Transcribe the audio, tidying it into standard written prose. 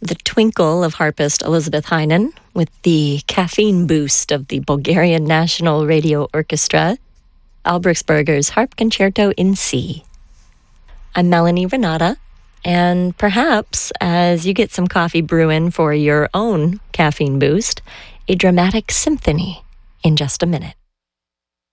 The Twinkle of harpist Elizabeth Heinen with the caffeine boost of the Bulgarian National Radio Orchestra, Albrechtsberger's Harp Concerto in C. I'm Melanie Renata, and perhaps as you get some coffee brewing for your own caffeine boost, a dramatic symphony in just a minute.